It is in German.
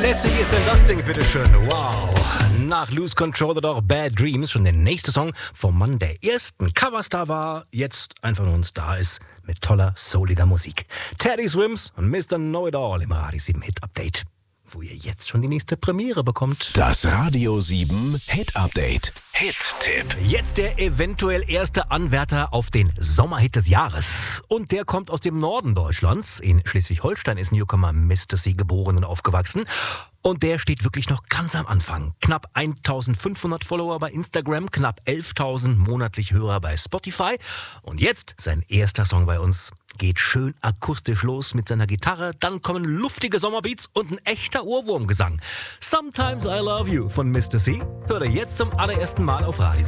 lässig ist denn das Ding, bitteschön? Wow. Nach Lose Control oder auch Bad Dreams schon der nächste Song vom Mann, der ersten Coverstar war, jetzt einfach nur ein Star ist mit toller, souliger Musik. Teddy Swims und Mr. Know-It-All im Radio 7 Hit Update, wo ihr jetzt schon die nächste Premiere bekommt. Das Radio 7 Hit Update. Hit-Tipp. Jetzt der eventuell erste Anwärter auf den Sommerhit des Jahres. Und der kommt aus dem Norden Deutschlands. In Schleswig-Holstein ist Newcomer Mr. C geboren und aufgewachsen. Und der steht wirklich noch ganz am Anfang. Knapp 1500 Follower bei Instagram, knapp 11.000 monatlich Hörer bei Spotify. Und jetzt sein erster Song bei uns. Geht schön akustisch los mit seiner Gitarre, dann kommen luftige Sommerbeats und ein echter Ohrwurmgesang. Sometimes I Love You von Mr. C hört ihr jetzt zum allerersten Mal auf Radio